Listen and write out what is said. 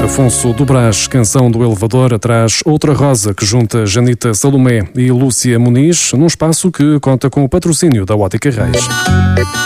Afonso do Brás, Canção do Elevador, traz Outra Rosa, que junta Janita Salomé e Lúcia Muniz, num espaço que conta com o patrocínio da Ótica Reis.